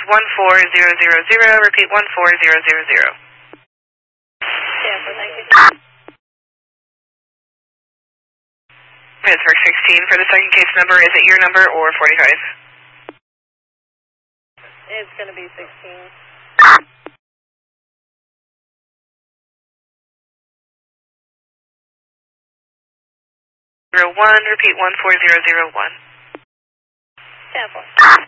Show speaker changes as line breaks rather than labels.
14000. Repeat 14000.
Stanford, thank you.
Pittsburgh 16 for the second case number. Is it your number or 45?
It's going to be 16.
01, repeat 14001.
Stanford.